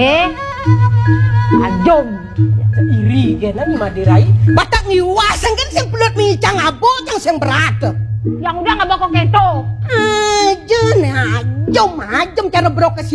Ajom. Iri kena ni Madirai. Batak ngiwasan kan sing pelut micang abo yang sing berat. Yang udah nggak bakal keto. Aja nih, ajom cara brokes